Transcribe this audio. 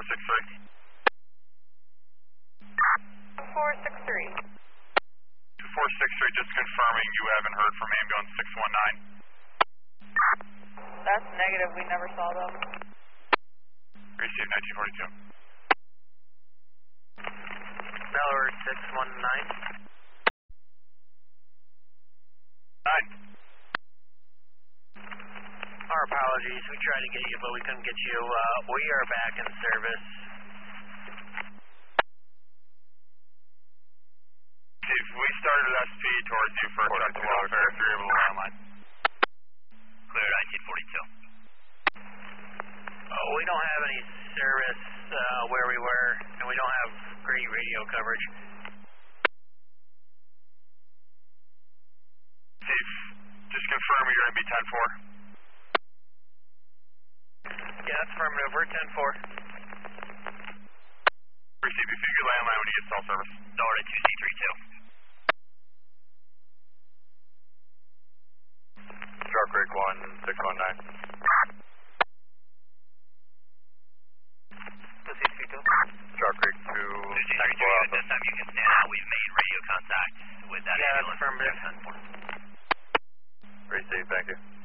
463. 463. 463, just confirming you haven't heard from ambulance 619. That's negative, we never saw them. Receive 1942. Delaware 619. 9. Our apologies, we tried to get you, but we couldn't get you. We are back in service. Chief, we started SP towards you for a check to welfare if you're able to landline. Clear 1942. We don't have any service where we were, and we don't have great radio coverage. Chief, just confirm you're going to be 10-4. Yeah, that's affirmative. We're 10-4. Receive you figure landline when you get cell service. Delaware 2C32. Shark Creek 1619. 2C32. Shark Creek 2. 2C32, at this time you can stand out. We've made radio contact with that ambulance. Affirmative. 10-4. Receive, thank you.